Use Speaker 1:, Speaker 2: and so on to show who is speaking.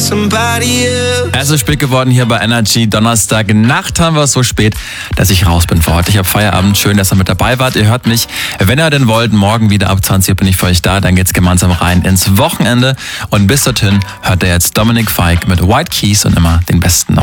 Speaker 1: somebody else.
Speaker 2: Es ist spät geworden hier bei Energy. Donnerstag Nacht haben wir es so spät, dass ich raus bin für heute. Ich habe Feierabend. Schön, dass ihr mit dabei wart. Ihr hört mich, wenn ihr denn wollt, morgen wieder ab 20 Uhr bin ich für euch da. Dann geht's gemeinsam rein ins Wochenende. Und bis dorthin hört ihr jetzt Dominic Fike mit White Keys und immer den besten noch.